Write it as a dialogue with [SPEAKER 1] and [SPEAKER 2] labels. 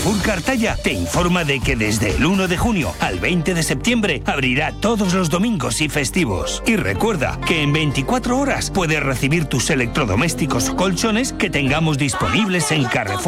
[SPEAKER 1] Carrefour Cartaya te informa de que desde el 1 de junio al 20 de septiembre abrirá todos los domingos y festivos. Y recuerda que en 24 horas puedes recibir tus electrodomésticos o colchones que tengamos disponibles en Carrefour.